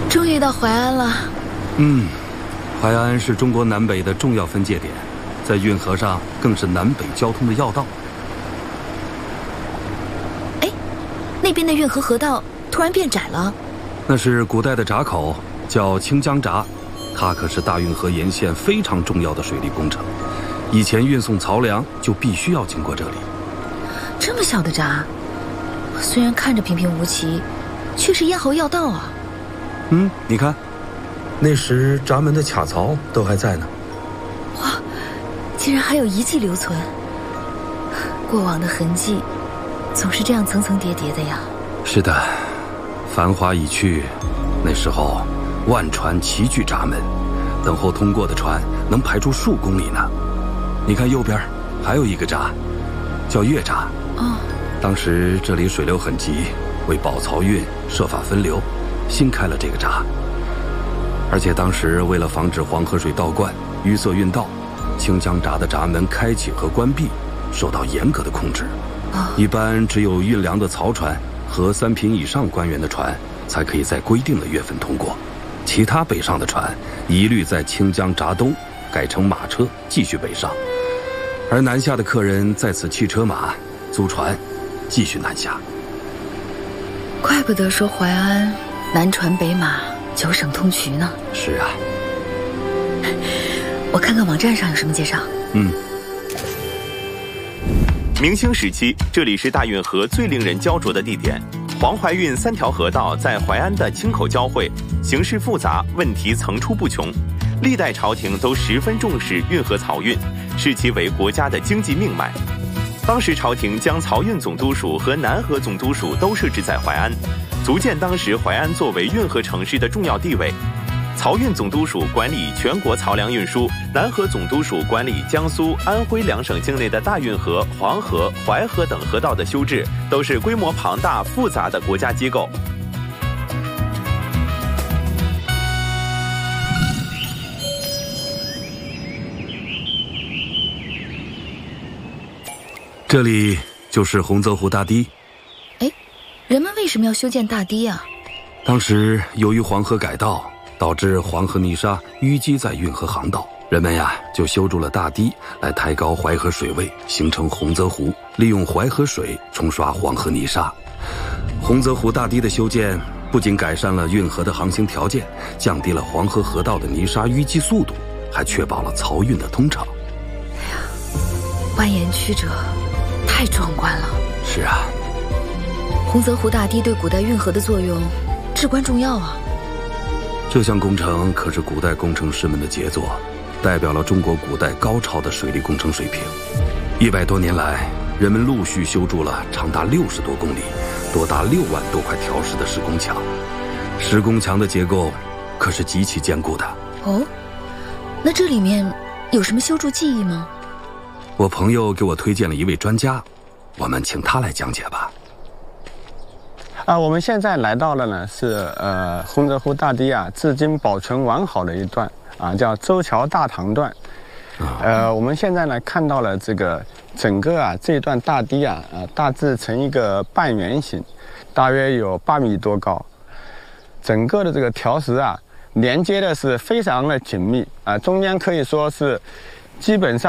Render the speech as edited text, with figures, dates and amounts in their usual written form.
终于到淮安了。 淮安是中国南北的重要分界点，在运河上更是南北交通的要道。 哎，那边的运河河道突然变窄了。 那是古代的闸口，叫清江闸，它可是大运河沿线非常重要的水利工程。以前运送漕粮就必须要经过这里。 这么小的闸，虽然看着平平无奇，却是咽喉要道啊。 你看，那时闸门的卡槽都还在呢。 哇，竟然还有遗迹留存。过往的痕迹总是这样层层叠叠的呀。 是的，繁华已去，那时候万船齐聚闸门，等候通过的船能排出数公里呢。你看右边还有一个闸，叫月闸。当时这里水流很急，为保漕运设法分流，新开了这个闸。而且当时为了防止黄河水倒灌淤塞运道，清江闸的闸门开启和关闭受到严格的控制。一般只有运粮的漕船和3品以上官员的船才可以在规定的月份通过，其他北上的船一律在清江闸东改乘马车继续北上，而南下的客人在此弃车马，租船继续南下。 怪不得说淮安南船北马，9省通衢呢。 是啊， 我看看网站上有什么介绍。 明清时期，这里是大运河最令人焦灼的地点。黄淮运3条河道在淮安的清口交汇，形势复杂，问题层出不穷。历代朝廷都十分重视运河漕运，视其为国家的经济命脉。当时朝廷将漕运总督署和南河总督署都设置在淮安，足见当时淮安作为运河城市的重要地位。漕运总督署管理全国漕粮运输，南河总督署管理江苏、安徽2省境内的大运河、黄河、淮河等河道的修治，都是规模庞大复杂的国家机构。 这里就是洪泽湖大堤。 人们为什么要修建大堤啊？ 当时由于黄河改道，导致黄河泥沙淤积在运河航道，人们就修筑了大堤来抬高淮河水位，形成洪泽湖，利用淮河水冲刷黄河泥沙。洪泽湖大堤的修建不仅改善了运河的航行条件，降低了黄河河道的泥沙淤积速度，还确保了漕运的通畅。 蜿蜒曲折，太壮观了。 是啊， 洪泽湖大堤对古代运河的作用至关重要啊。 这项工程可是古代工程师们的杰作，代表了中国古代高超的水利工程水平。100多年来，人们陆续修筑了长达60多公里、多达6万多块条石的石拱墙。石拱墙的结构可是极其坚固的。 那这里面有什么修筑技艺吗？ 我朋友给我推荐了一位专家，我们请他来讲解吧。 我们现在来到了呢是洪泽湖大堤至今保存完好的一段叫周桥大塘段。我们现在呢看到了这个整个这段大堤大致成一个半圆形，大约有8米多高。整个的这个条石连接的是非常的紧密中间可以说是基本上